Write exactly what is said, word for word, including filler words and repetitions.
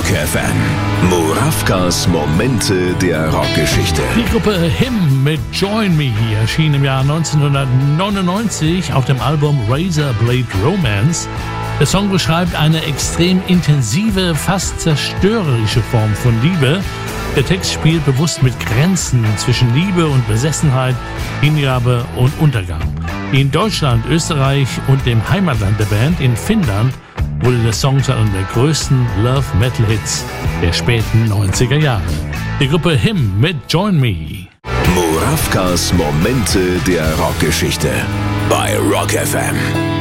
Rock F M. Murawkas Momente der Rockgeschichte. Die Gruppe Him mit Join Me erschien im Jahr neunzehnhundertneunundneunzig auf dem Album Razor Blade Romance. Der Song beschreibt eine extrem intensive, fast zerstörerische Form von Liebe. Der Text spielt bewusst mit Grenzen zwischen Liebe und Besessenheit, Hingabe und Untergang. In Deutschland, Österreich und dem Heimatland der Band in Finnland wurde der Song zu einem der größten Love-Metal-Hits der späten neunziger Jahre. Die Gruppe Him mit Join Me. Murawkas Momente der Rockgeschichte bei Rock F M.